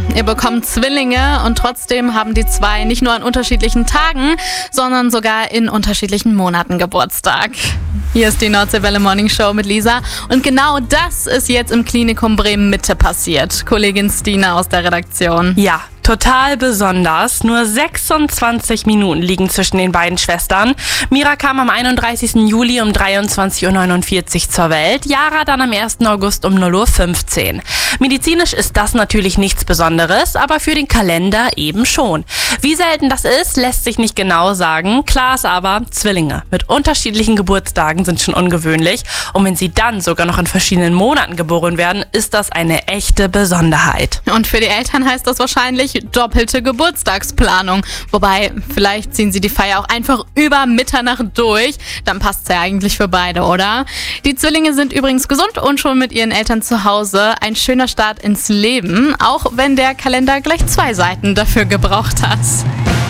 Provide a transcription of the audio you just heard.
ihr bekommt Zwillinge und trotzdem haben die zwei nicht nur an unterschiedlichen Tagen, sondern sogar in unterschiedlichen Monaten Geburtstag. Hier ist die Nordseewelle Morning Show mit Lisa und genau das ist jetzt im Klinikum Bremen Mitte passiert. Kollegin Stina aus der Redaktion. Ja, total besonders. Nur 26 Minuten liegen zwischen den beiden Schwestern. Mira kam am 31. Juli um 23.49 Uhr zur Welt, Yara dann am 1. August um 0.15 Uhr. Medizinisch ist das natürlich nichts Besonderes, aber für den Kalender eben schon. Wie selten das ist, lässt sich nicht genau sagen. Klar ist aber, Zwillinge mit unterschiedlichen Geburtstagen sind schon ungewöhnlich. Und wenn sie dann sogar noch in verschiedenen Monaten geboren werden, ist das eine echte Besonderheit. Und für die Eltern heißt das wahrscheinlich doppelte Geburtstagsplanung. Wobei, vielleicht ziehen sie die Feier auch einfach über Mitternacht durch. Dann passt's ja eigentlich für beide, oder? Die Zwillinge sind übrigens gesund und schon mit ihren Eltern zu Hause. Ein schöner Start ins Leben, auch wenn der Kalender gleich 2 Seiten dafür gebraucht hat.